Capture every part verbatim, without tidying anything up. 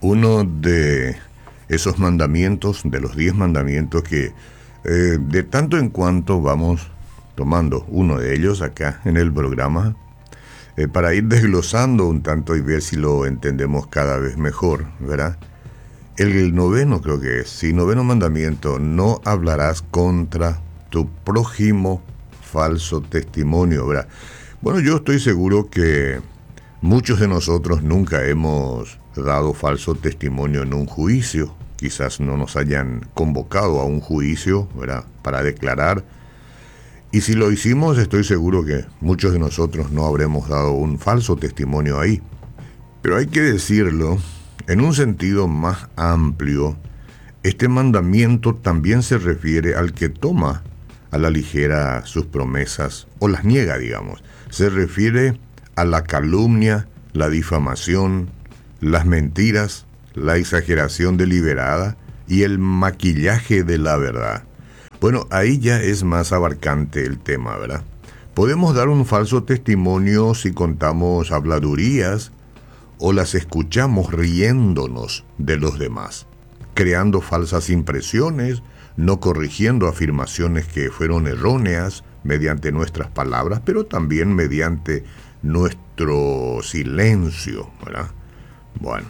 uno de esos mandamientos, de los diez mandamientos que eh, de tanto en cuanto vamos tomando uno de ellos acá en el programa, eh, para ir desglosando un tanto y ver si lo entendemos cada vez mejor, ¿verdad? El noveno creo que es, sí, noveno mandamiento: no hablarás contra tu prójimo falso testimonio, ¿verdad? Bueno, yo estoy seguro que muchos de nosotros nunca hemos dado falso testimonio en un juicio. Quizás no nos hayan convocado a un juicio, ¿verdad?, para declarar. Y si lo hicimos, estoy seguro que muchos de nosotros no habremos dado un falso testimonio ahí. Pero hay que decirlo, en un sentido más amplio, este mandamiento también se refiere al que toma a la ligera sus promesas o las niega, digamos. Se refiere a la calumnia, la difamación, las mentiras, la exageración deliberada y el maquillaje de la verdad. Bueno, ahí ya es más abarcante el tema, ¿verdad? Podemos dar un falso testimonio si contamos habladurías o las escuchamos riéndonos de los demás, creando falsas impresiones, no corrigiendo afirmaciones que fueron erróneas mediante nuestras palabras, pero también mediante nuestro silencio, ¿verdad? Bueno,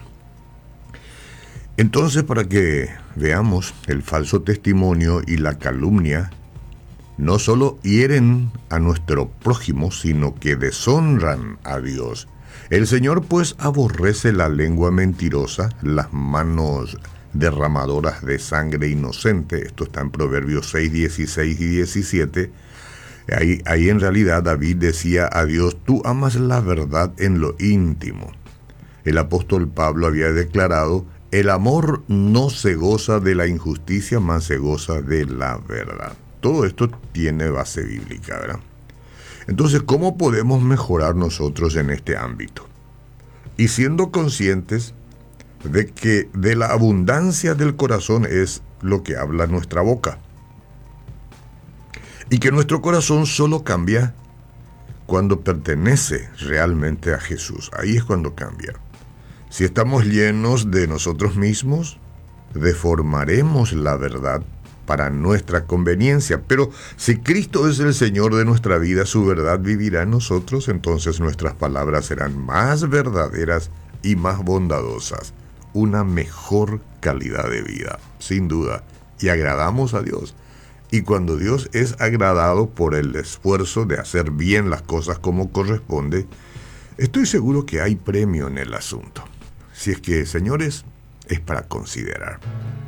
entonces, para que veamos, el falso testimonio y la calumnia no solo hieren a nuestro prójimo, sino que deshonran a Dios. El Señor pues aborrece la lengua mentirosa, las manos derramadoras de sangre inocente. Esto está en Proverbios seis, dieciséis y diecisiete. Ahí, ahí en realidad David decía a Dios: tú amas la verdad en lo íntimo. El apóstol Pablo había declarado: el amor no se goza de la injusticia, más se goza de la verdad. Todo esto tiene base bíblica, ¿verdad? Entonces, ¿cómo podemos mejorar nosotros en este ámbito? Y siendo conscientes de que de la abundancia del corazón es lo que habla nuestra boca. Y que nuestro corazón solo cambia cuando pertenece realmente a Jesús. Ahí es cuando cambia. Si estamos llenos de nosotros mismos, deformaremos la verdad para nuestra conveniencia. Pero si Cristo es el Señor de nuestra vida, su verdad vivirá en nosotros, entonces nuestras palabras serán más verdaderas y más bondadosas. Una mejor calidad de vida, sin duda. Y agradamos a Dios. Y cuando Dios es agradado por el esfuerzo de hacer bien las cosas como corresponde, estoy seguro que hay premio en el asunto. Si es que, señores, es para considerar.